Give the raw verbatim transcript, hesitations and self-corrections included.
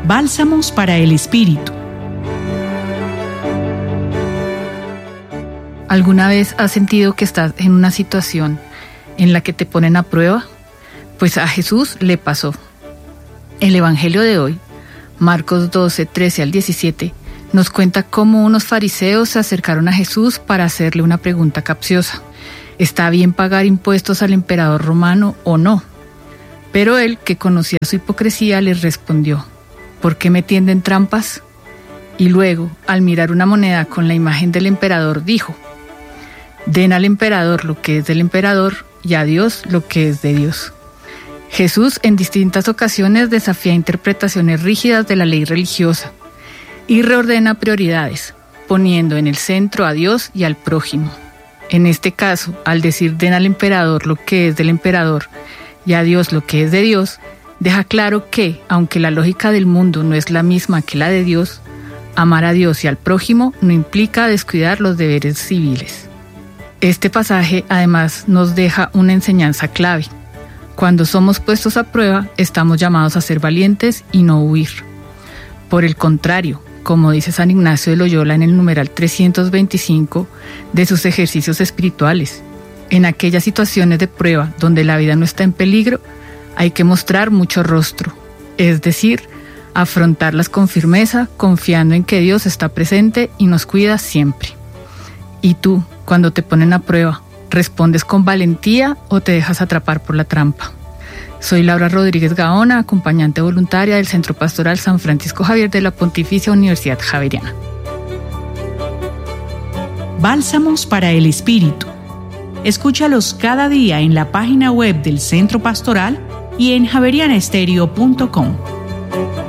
Bálsamos para el Espíritu. ¿Alguna vez has sentido que estás en una situación en la que te ponen a prueba? Pues a Jesús le pasó. El Evangelio de hoy, Marcos doce, trece al diecisiete, nos cuenta cómo unos fariseos se acercaron a Jesús para hacerle una pregunta capciosa. ¿Está bien pagar impuestos al emperador romano o no? Pero él, que conocía su hipocresía, les respondió: ¿por qué me tienden trampas? Y luego, al mirar una moneda con la imagen del emperador, dijo: den al emperador lo que es del emperador y a Dios lo que es de Dios. Jesús en distintas ocasiones desafía interpretaciones rígidas de la ley religiosa y reordena prioridades, poniendo en el centro a Dios y al prójimo. En este caso, al decir den al emperador lo que es del emperador y a Dios lo que es de Dios, deja claro que, aunque la lógica del mundo no es la misma que la de Dios, amar a Dios y al prójimo no implica descuidar los deberes civiles. Este pasaje además nos deja una enseñanza clave. Cuando somos puestos a prueba, estamos llamados a ser valientes y no huir. Por el contrario, como dice San Ignacio de Loyola en el numeral trescientos veinticinco de sus ejercicios espirituales, en aquellas situaciones de prueba donde la vida no está en peligro, hay que mostrar mucho rostro, es decir, afrontarlas con firmeza, confiando en que Dios está presente y nos cuida siempre. ¿Y tú, cuando te ponen a prueba, respondes con valentía o te dejas atrapar por la trampa? Soy Laura Rodríguez Gaona, acompañante voluntaria del Centro Pastoral San Francisco Javier de la Pontificia Universidad Javeriana. Bálsamos para el Espíritu. Escúchalos cada día en la página web del Centro Pastoral y en javeriana estéreo punto com.